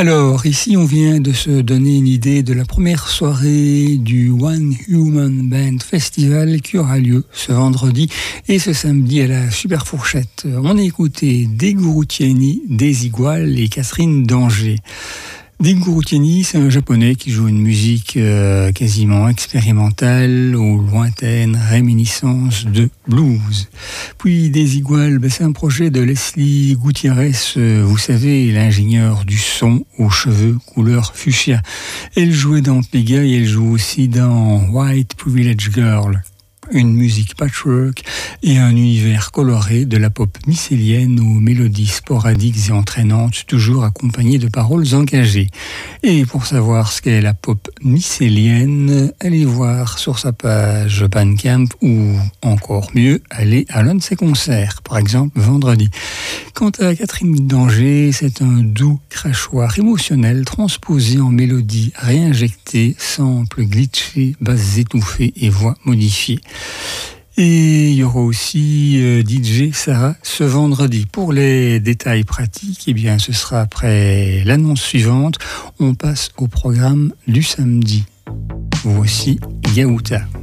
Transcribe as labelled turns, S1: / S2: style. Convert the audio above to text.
S1: Alors, ici, on vient de se donner une idée de la première soirée du One Human Band Festival qui aura lieu ce vendredi et ce samedi à la Super Fourchette. On a écouté Degu Rutieni, Desigual et Catherine Danger. Degu Rutieni, c'est un japonais qui joue une musique quasiment expérimentale aux lointaines réminiscences de blues. Puis Desigual, c'est un projet de Leslie Gutiérrez, vous savez, l'ingénieur du son aux cheveux couleur fuchsia. Elle jouait dans Pega et elle joue aussi dans White Privilege Girl. Une musique patchwork et un univers coloré de la pop mycélienne aux mélodies sporadiques et entraînantes, toujours accompagnées de paroles engagées. Et pour savoir ce qu'est la pop mycélienne, allez voir sur sa page Bandcamp ou encore mieux, allez à l'un de ses concerts, par exemple vendredi. Quant à Catherine Danger, c'est un doux crachoir émotionnel transposé en mélodie réinjectée, samples glitchés, basses étouffées et voix modifiées. Et il y aura aussi DJ Sarah ce vendredi. Pour les détails pratiques, eh bien, ce sera après l'annonce suivante. On passe au programme du samedi. Voici Yaouta.